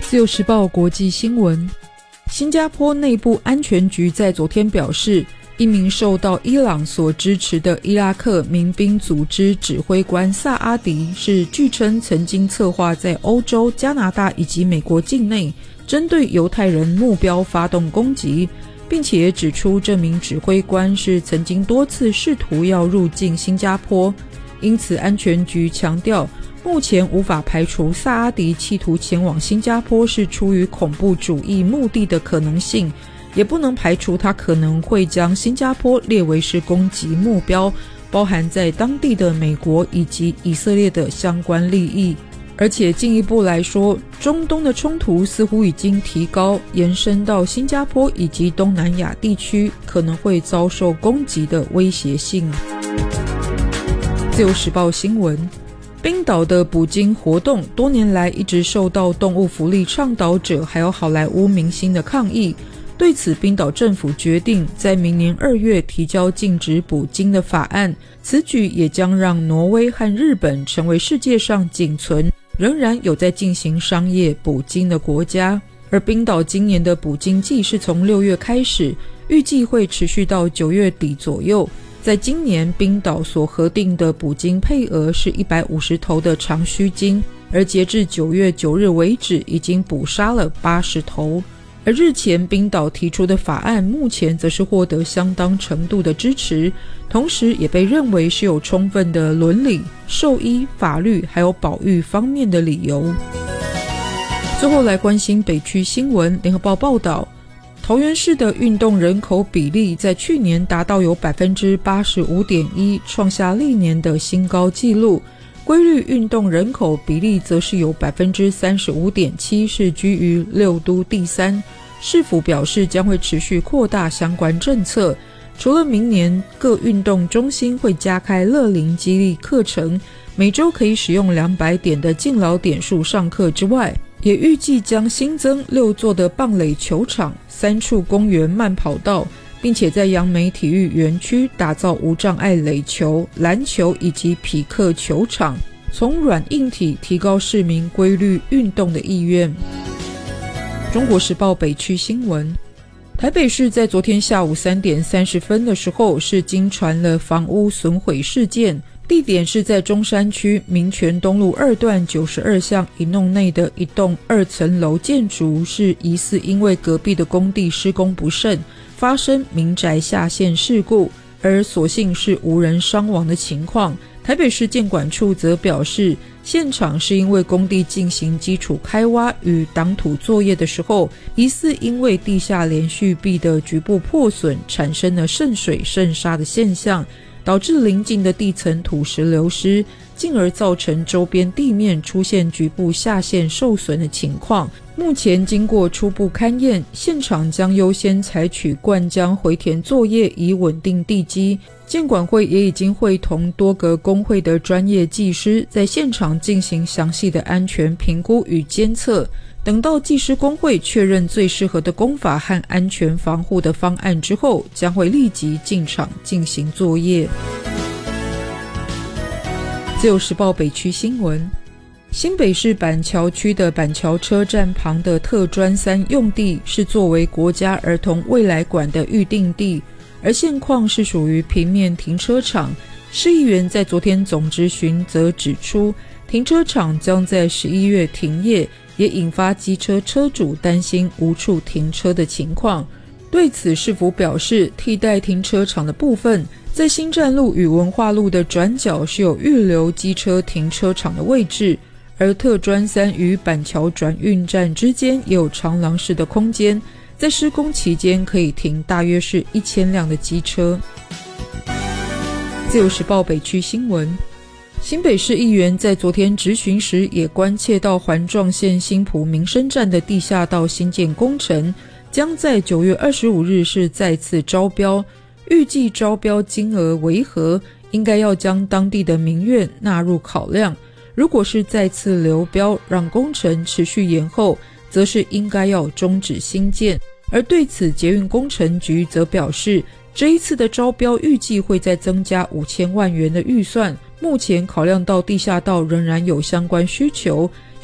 自由时报国际新闻，新加坡内部安全局在昨天表示，一名受到伊朗所支持的伊拉克民兵组织指挥官萨阿迪是据称曾经策划在欧洲、加拿大以及美国境内针对犹太人目标发动攻击，并且也指出这名指挥官是曾经多次试图要入境新加坡。因此安全局强调，目前无法排除萨阿迪企图前往新加坡是出于恐怖主义目的的可能性，也不能排除他可能会将新加坡列为是攻击目标，包含在当地的美国以及以色列的相关利益。而且进一步来说，中东的冲突似乎已经提高，延伸到新加坡以及东南亚地区，可能会遭受攻击的威胁性。自由时报新闻，冰岛的捕鲸活动多年来一直受到动物福利倡导者还有好莱坞明星的抗议。对此，冰岛政府决定在明年2月提交禁止捕鲸的法案，此举也将让挪威和日本成为世界上仅存仍然有在进行商业捕鲸的国家。而冰岛今年的捕鲸季是从6月开始，预计会持续到9月底左右。在今年，冰岛所核定的捕鲸配额是150头的长须鲸，而截至9月9日为止，已经捕杀了80头。而日前冰岛提出的法案，目前则是获得相当程度的支持，同时也被认为是有充分的伦理、兽医、法律还有保育方面的理由。最后来关心北区新闻，联合报报道，桃园市的运动人口比例在去年达到有 85.1%， 创下历年的新高纪录。规律运动人口比例则是有 35.7%， 是居于6都第3。市府表示将会持续扩大相关政策，除了明年各运动中心会加开乐龄激励课程，每周可以使用200点的敬老点数上课之外，也预计将新增6座的棒垒球场、3处公园慢跑道，并且在杨梅体育园区打造无障碍垒球、篮球以及匹克球场，从软硬体提高市民规律运动的意愿。中国时报北区新闻，台北市在昨天下午3点30分的时候，是经传了房屋损毁事件，地点是在中山区民权东路2段92巷一弄内的一栋2层楼建筑，是疑似因为隔壁的工地施工不慎，发生民宅下陷事故，而所幸是无人伤亡的情况。台北市建管处则表示，现场是因为工地进行基础开挖与挡土作业的时候，疑似因为地下连续壁的局部破损，产生了渗水渗沙的现象，导致邻近的地层土石流失，进而造成周边地面出现局部下陷受损的情况。目前经过初步勘验，现场将优先采取灌浆回填作业以稳定地基。建管会也已经会同多个工会的专业技师在现场进行详细的安全评估与监测，等到技师工会确认最适合的工法和安全防护的方案之后，将会立即进场进行作业。自由时报北区新闻，新北市板桥区的板桥车站旁的特专3用地是作为国家儿童未来馆的预定地，而现况是属于平面停车场。市议员在昨天总质询则指出，停车场将在11月停业，也引发机车车主担心无处停车的情况。对此，市府表示，替代停车场的部分在新站路与文化路的转角是有预留机车停车场的位置，而特专3与板桥转运站之间也有长廊式的空间，在施工期间可以停大约是1000辆的机车。自由时报北区新闻，新北市议员在昨天质询时也关切到环状线新埔民生站的地下道新建工程将在9月25日是再次招标，预计招标金额为何，应该要将当地的民怨纳入考量。如果是再次流标让工程持续延后，则是应该要终止新建。而对此，捷运工程局则表示，这一次的招标预计会再增加5000万元的预算，目前考量到地下道仍然有相关需求，